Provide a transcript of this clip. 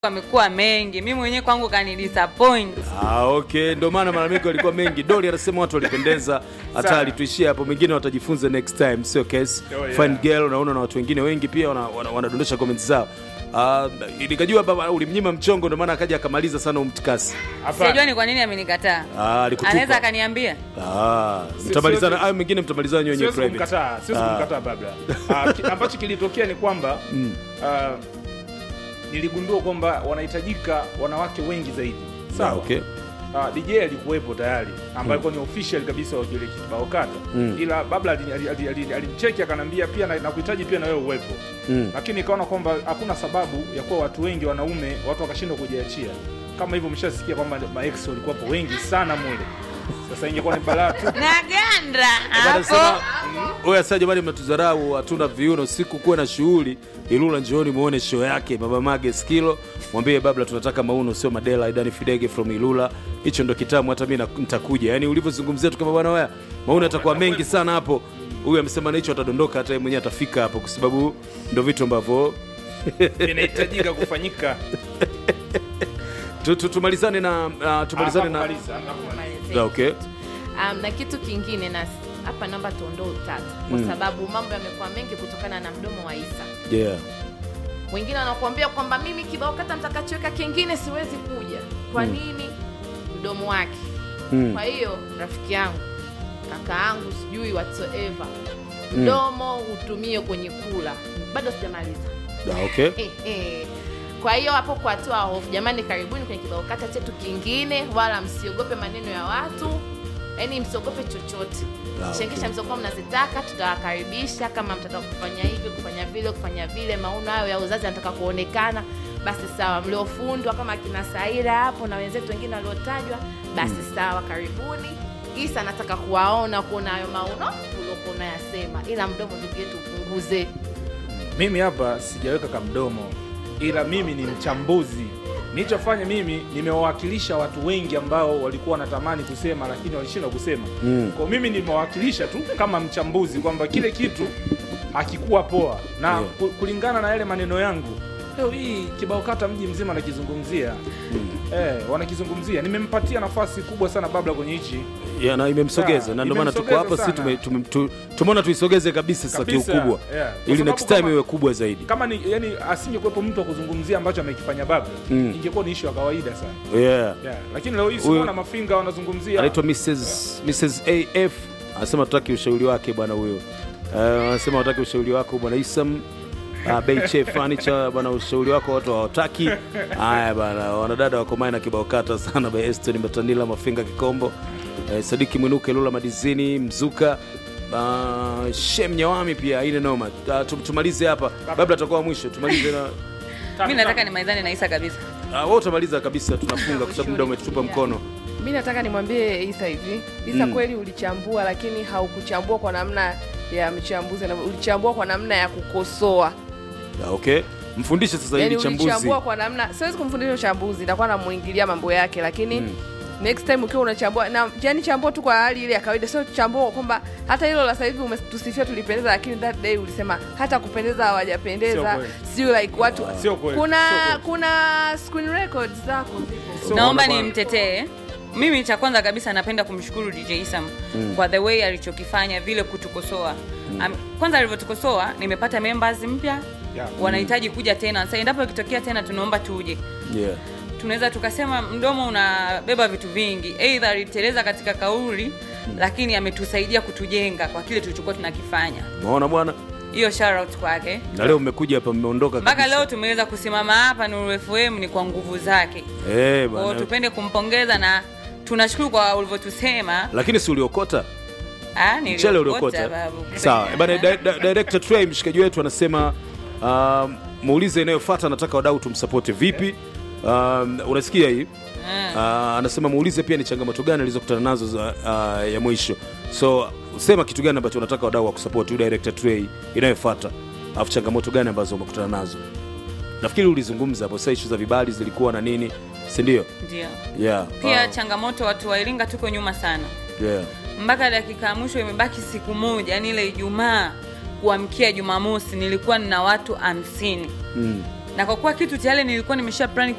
amekuwa mengi. Mimi mwenyewe kwangu kani disappoint. Okay, ndio maana malalamiko yalikuwa mengi. Doli anasema watu walipendeza, hata alituishia hapo, mengine watajifunza next time, sio case. Fine girl, naona na watu wengine wengi pia wanadondosha comments zao. Nikajua baba ulimnyima mchongo, ndio maana akaja akamaliza sana umtikasi. Sijui ni kwa nini amenikataa. Alikutupa. Anaweza akaniambia. Mtamalizana hayo mengine, mtamalizana nyinyi private. Siwezi kumkataa Babla. Ambacho kilitokea ni kwamba niligundua kwamba wanahitajika wanawake wengi zaidi. Sawa. Okay. DJ alikuwepo tayari ambaye alikuwa ni official kabisa wa kile kibao kata. Ila Babla alimcheki akanambia pia na kuhitaji pia na wewe uwepo. Lakini nikaona kwamba hakuna sababu ya kuwa watu wengi wanaume watu wakashindwa kujiachia. Kama hivyo mshasikia kwamba ma-ex walikuwa hapo wengi sana mule. Sasa ingekuwa ni balaa tu. Na gandra hapo. Oya sasa jamani, mnatudharau, hatuna viuno, siku kuwa na shughuli. Ilula njooni muone show yake Baba Mage Skilo. Mwambie Babla tunataka mauno sio madela. Idani Fidege from Ilula. Hicho ndo kitamu, hata mimi nitakuja. Yaani ulivyozungumzia tu kama bwana wewe, mauno yatakuwa mengi sana hapo. Huyu amesema na hicho atadondoka, hata yeye mwenyewe atafika hapo kwa sababu ndo vitu ambavyo vinahitajika kufanyika. Tumalizane na Okay. Na kitu kingine na hapa namba tuondoe utata kwa sababu mambo yamekuwa mengi kutokana na mdomo wa Isa. Yeah. Wengine wanakuambia kwamba mimi kibao kata mtakachoweka kingine siwezi kuja. Kwa nini? Mdomo wake. Kwa hiyo rafiki yangu, kaka yangu, sijui whatsoever. Mdomo utumie kwenye kula. Bado sijamaliza. Okay. Kwa hiyo hapo kwa toa hofu, jamani, karibuni kwenye kibao kata chetu kingine, wala msiogope maneno ya watu. Yaani msiogope chochote. Shirikisha msokuwa mnazitaka, tutawakaribisha. Kama mtataka kufanya hivi, kufanya vile, maono hayo ya uzazi anataka kuonekana, basi sawa. Mliofundwa kama kina Saira hapo na wenzetu wengine waliotajwa, basi sawa, karibuni. Isa anataka kuona hayo maono uliokuwa unayasema, ila mdomo ndugu yetu upunguze. Mimi hapa sijaweka kama mdomo, ila mimi ni mchambuzi. Nilichofanya mimi nimewawakilisha watu wengi ambao walikuwa wanatamani kusema lakini walishindwa kusema. Kwa mimi nimewawakilisha tu kama mchambuzi kwamba kile kitu hakikuwa poa na kulingana na yale maneno yangu. Leo hii kibao kata mji mzima anakizungumzia. Wanakizungumzia. Nimempatia nafasi kubwa sana Babla kwenye hichi. Yeah, na imemsogeza na ndio maana tuko hapa sisi tumeona tuisogeze kabisa sasa kiukubwa. Ili next time iwe kubwa zaidi. Kama ni yani asingekuwepo mtu akuzungumzia ambacho amekifanya Babla, ingekuwa ni issue ya kawaida sana. Yeah. Lakini leo hii siona mafinga wanazungumzia. Anaitwa Mrs AF. Anasema tutaki ushauri wake bwana huyo. Anasema tutaki ushauri wako bwana Isam. Beiche furniture bwana, ushauri wako watu hawataki. Haya bwana, wanadada wako maana kibao kata sana by Eston Mbatanila Mafinga Kikombo. Sadiki Mwinuke Lula Madizini Mzuka. Shem Nyawami pia ile noma. Tumalize hapa. Babla atakuwa mwisho. Tumalize na mimi nataka nimalizane na Isa kabisa. Wewe utamaliza kabisa, tunafunga kwa sababu muda umetupa mkono. Mimi nataka nimwambie Isa hivi. Isa kweli ulichambua, lakini haukuchambua kwa namna ya mchambuzi, na ulichambua kwa namna ya kukosoa. Okay. Mfundishe sasa hivi chambuzi. Ulichambua kwa namna, siwezi kumfundisha uchambuzi, nitakuwa namuingilia mambo yake, lakini next time ukiwa unachambua na yani chambua tu kwa hali ile ya kawaida, sio chambua kwamba hata hilo la sasa hivi umetusifia tulipendeza, lakini that day ulisema hata kupendeza hawajapendeza, sio like watu. Kuna screen records zako zipo. Naomba nimtetee. Mimi cha kwanza kabisa napenda kumshukuru DJ Isam kwa the way alichokifanya vile kutukosoa. Kwanza alivyotukosoa, nimepata members mpya. Wanahitaji kuja tena. Sasa endapo ikitokea tena tunaomba tuje. Tunaweza tukasema mdomo unabeba vitu vingi. Either aliteleza katika kauli, lakini ametusaidia kutujenga kwa kile tulichokuwa tunakifanya. Unaona bwana? Hiyo shout out kwake. Na leo mmekuja hapa mmeondoka kabisa. Mpaka leo tumeweza kusimama hapa Nuru FM ni kwa nguvu zake. Bwana. Kwa tupende kumpongeza na tunashukuru kwa ulivyotusema. Lakini si uliokota? Niliokota babu. Sawa. Bwana Director Trey mshikaji wetu anasema muulize inayofuata, nataka wadau tumsupport vipi? Unasikia hii? Anasema muulize pia ni changamoto gani alizokutana nazo ya mwisho. So sema kitu gani ambacho unataka wadau wa kusupport Director Trey inayofuata. Alafu changamoto gani ambazo umekutana nazo? Nafikiri ulizungumza hapo sasa, issue za vibali zilikuwa na nini, si ndio? Ndio. Yeah. Pia changamoto watu wa Iringa tuko nyuma sana. Yeah. Mpaka dakika ya mwisho imebaki siku moja, yani ile Ijumaa kuamkia Jumamosi nilikuwa nina watu 50. na kwa kuwa kitu tayari nilikuwa nimesha plan